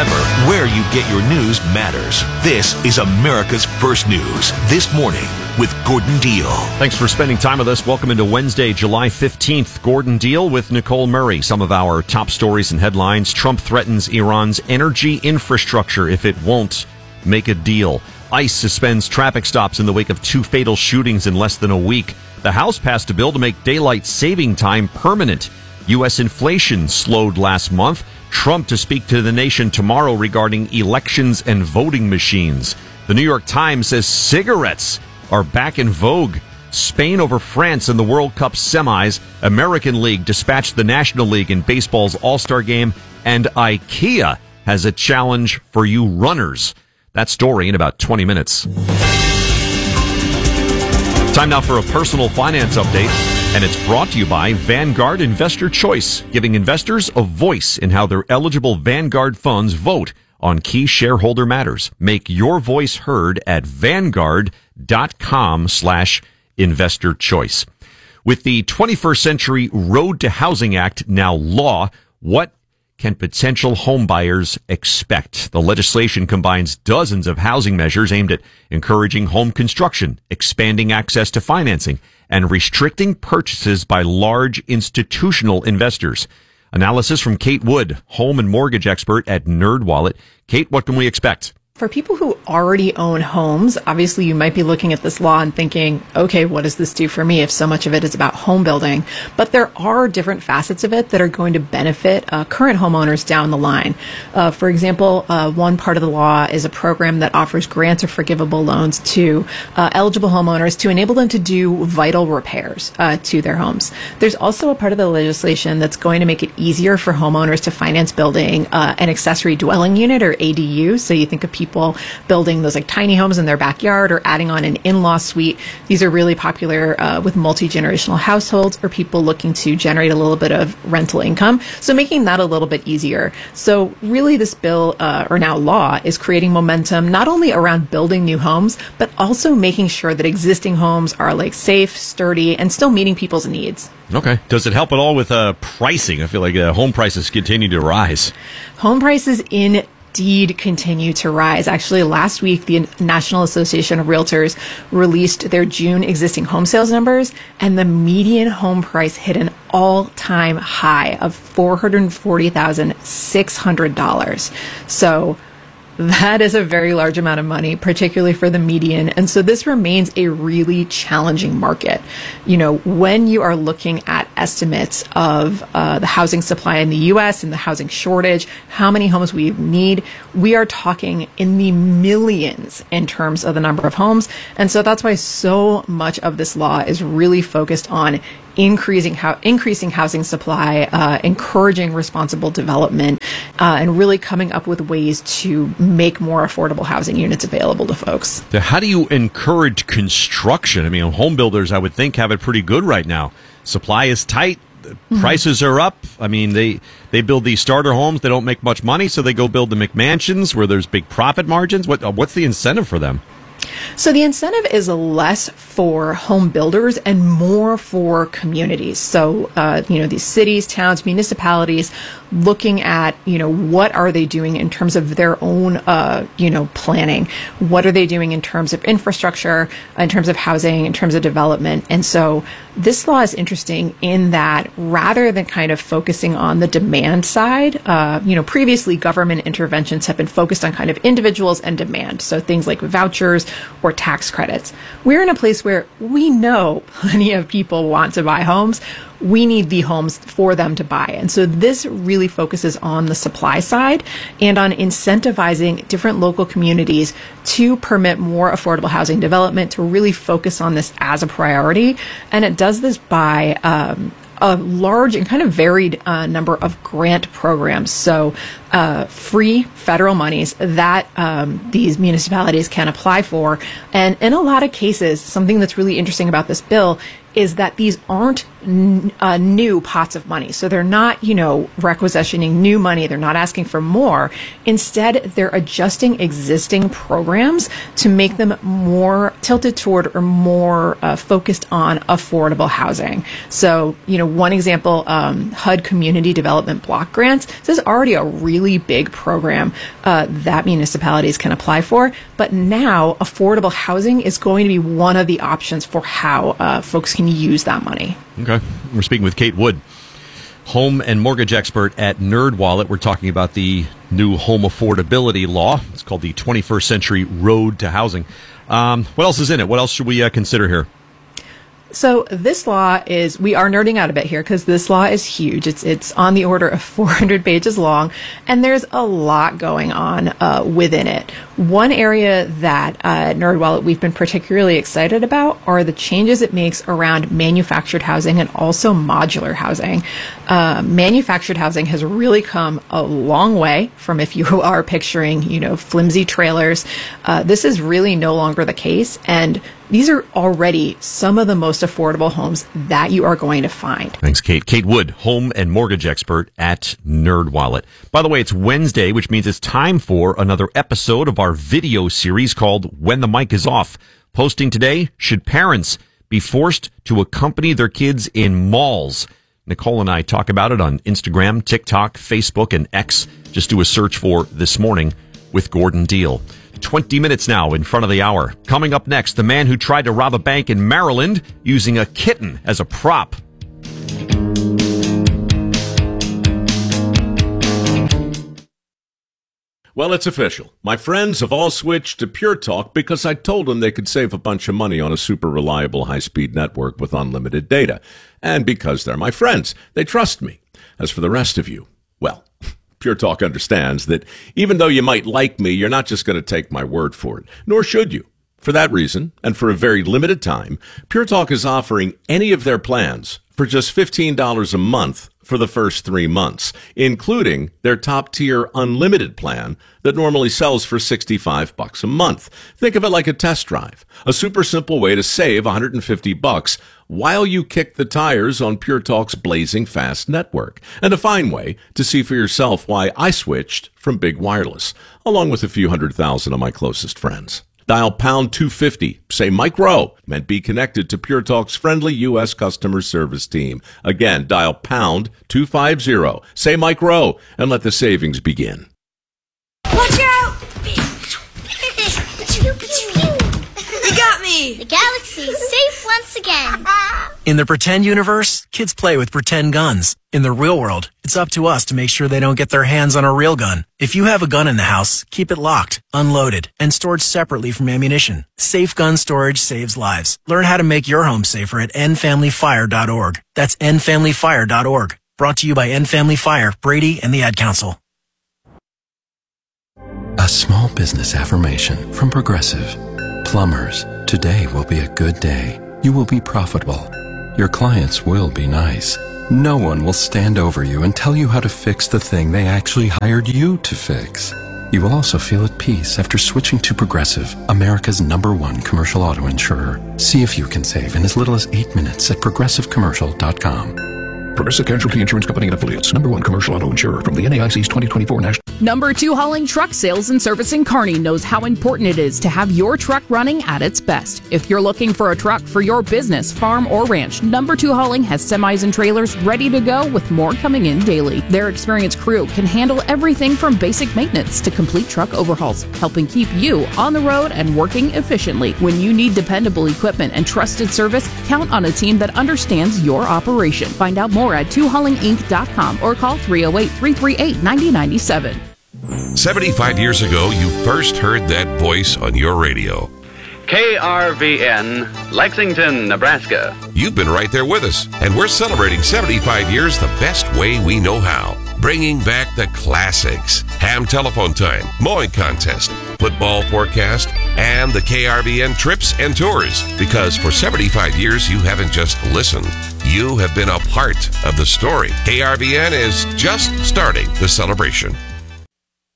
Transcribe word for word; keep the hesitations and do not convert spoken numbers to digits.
Remember, where you get your news matters. This is America's First News This Morning with Gordon Deal. Thanks for spending time with us. Welcome into Wednesday, July fifteenth. Gordon Deal with Nicole Murray. Some of our top stories and headlines. Trump threatens Iran's energy infrastructure if it won't make a deal. ICE suspends traffic stops in the wake of two fatal shootings in less than a week. The House passed a bill to make daylight saving time permanent. U S inflation slowed last month. Trump to speak to the nation tomorrow regarding elections and voting machines. The New York Times says cigarettes are back in vogue. Spain over France in the World Cup semis. American League dispatched the National League in baseball's All-Star game. And IKEA has a challenge for you runners. That story in about twenty minutes. Time now for a personal finance update, and it's brought to you by Vanguard Investor Choice, giving investors a voice in how their eligible Vanguard funds vote on key shareholder matters. Make your voice heard at vanguard.com slash investor choice. With the twenty-first Century Road to Housing Act now law, what can potential home buyers expect? The legislation combines dozens of housing measures aimed at encouraging home construction, expanding access to financing, and restricting purchases by large institutional investors. Analysis from Kate Wood, home and mortgage expert at NerdWallet. Kate, what can we expect? For people who already own homes, obviously you might be looking at this law and thinking, okay, what does this do for me if so much of it is about home building? But there are different facets of it that are going to benefit uh, current homeowners down the line. Uh, for example, uh, one part of the law is a program that offers grants or forgivable loans to uh, eligible homeowners to enable them to do vital repairs uh, to their homes. There's also a part of the legislation that's going to make it easier for homeowners to finance building uh, an accessory dwelling unit, or A D U. So you think of people people building those like tiny homes in their backyard or adding on an in-law suite. These are really popular uh, with multi-generational households or people looking to generate a little bit of rental income. So making that a little bit easier. So really this bill, uh, or now law, is creating momentum not only around building new homes, but also making sure that existing homes are like safe, sturdy, and still meeting people's needs. Okay. Does it help at all with uh, pricing? I feel like uh, home prices continue to rise. Home prices in Indeed continue to rise. Actually, last week, the National Association of Realtors released their June existing home sales numbers, and the median home price hit an all-time high of four hundred forty thousand six hundred dollars. So that is a very large amount of money, particularly for the median. And so this remains a really challenging market. You know, when you are looking at estimates of uh, the housing supply in the U S and the housing shortage, how many homes we need, we are talking in the millions in terms of the number of homes. And so that's why so much of this law is really focused on increasing how increasing housing supply, uh, encouraging responsible development, uh, and really coming up with ways to make more affordable housing units available to folks. So how do you encourage construction? I mean, home builders, I would think, have it pretty good right now. Supply is tight. Mm-hmm. Prices are up. I mean, they they build these starter homes. They don't make much money, so they go build the McMansions where there's big profit margins. What uh, what's the incentive for them? So the incentive is less for home builders and more for communities. So, uh, you know, these cities, towns, municipalities looking at, you know, what are they doing in terms of their own, uh, you know, planning? What are they doing in terms of infrastructure, in terms of housing, in terms of development? And so this law is interesting in that rather than kind of focusing on the demand side, uh, you know, previously government interventions have been focused on kind of individuals and demand. So things like vouchers or tax credits. We're in a place where we know plenty of people want to buy homes. We need the homes for them to buy. And so this really focuses on the supply side and on incentivizing different local communities to permit more affordable housing development, to really focus on this as a priority. And it does this by um, a large and kind of varied uh, number of grant programs. So uh, free federal monies that um, these municipalities can apply for. And in a lot of cases, something that's really interesting about this bill is that these aren't n- uh, new pots of money. So they're not, you know, requisitioning new money. They're not asking for more. Instead, they're adjusting existing programs to make them more tilted toward or more uh, focused on affordable housing. So, you know, one example, um, H U D Community Development Block Grants. This is already a really big program uh, that municipalities can apply for. But now affordable housing is going to be one of the options for how uh, folks can use that money. Okay. We're speaking with Kate Wood, home and mortgage expert at NerdWallet. We're talking about the new home affordability law. It's called the twenty-first Century Road to Housing. Um, what else is in it? What else should we uh, consider here? So this law is, we are nerding out a bit here because this law is huge. It's it's on the order of four hundred pages long, and there's a lot going on uh, within it. One area that uh, NerdWallet we've been particularly excited about are the changes it makes around manufactured housing and also modular housing. Uh, manufactured housing has really come a long way from if you are picturing, you know, flimsy trailers. Uh, this is really no longer the case, and these are already some of the most affordable homes that you are going to find. Thanks, Kate. Kate Wood, home and mortgage expert at NerdWallet. By the way, it's Wednesday, which means it's time for another episode of our video series called When the Mic is Off. Posting today, should parents be forced to accompany their kids in malls? Nicole and I talk about it on Instagram, TikTok, Facebook, and X. Just do a search for This Morning with Gordon Deal. twenty minutes now in front of the hour. Coming up next, the man who tried to rob a bank in Maryland using a kitten as a prop. Well, it's official. My friends have all switched to Pure Talk because I told them they could save a bunch of money on a super reliable high-speed network with unlimited data. And because they're my friends, they trust me. As for the rest of you, well, Pure Talk understands that even though you might like me, you're not just going to take my word for it, nor should you. For that reason, and for a very limited time, Pure Talk is offering any of their plans for just fifteen dollars a month for the first three months, including their top-tier unlimited plan that normally sells for sixty-five bucks a month. Think of it like a test drive, a super simple way to save one hundred fifty bucks while you kick the tires on Pure Talk's blazing fast network, and a fine way to see for yourself why I switched from big wireless, along with a few hundred thousand of my closest friends. Dial pound two fifty, say Mike Rowe, and be connected to Pure Talk's friendly U S customer service team. Again, dial pound two fifty, say Mike Rowe, and let the savings begin. Watch out! You got me! The galaxy is safe once again. In the pretend universe, kids play with pretend guns. In the real world, it's up to us to make sure they don't get their hands on a real gun. If you have a gun in the house, keep it locked, unloaded, and stored separately from ammunition. Safe gun storage saves lives. Learn how to make your home safer at end family fire dot org. That's end family fire dot org. Brought to you by End Family Fire, Brady, and the Ad Council. A small business affirmation from Progressive. Plumbers, today will be a good day. You will be profitable. Your clients will be nice. No one will stand over you and tell you how to fix the thing they actually hired you to fix. You will also feel at peace after switching to Progressive, America's number one commercial auto insurer. See if you can save in as little as eight minutes at progressive commercial dot com. Progressive Casualty Insurance Company and Affiliates. Number one commercial auto insurer from the N A I C's twenty twenty-four National. Number two Hauling Truck Sales and Servicing Kearney knows how important it is to have your truck running at its best. If you're looking for a truck for your business, farm, or ranch, Number two Hauling has semis and trailers ready to go with more coming in daily. Their experienced crew can handle everything from basic maintenance to complete truck overhauls, helping keep you on the road and working efficiently. When you need dependable equipment and trusted service, count on a team that understands your operation. Find out more at two hauling inc dot com or call three oh eight, three three eight, nine oh nine seven. seventy-five years ago, you first heard that voice on your radio. K R V N, Lexington, Nebraska. You've been right there with us, and we're celebrating seventy-five years the best way we know how. Bringing back the classics. Ham telephone time, mowing contest, football forecast, and the K R V N trips and tours. Because for seventy-five years, you haven't just listened. You have been a part of the story. K R V N is just starting the celebration.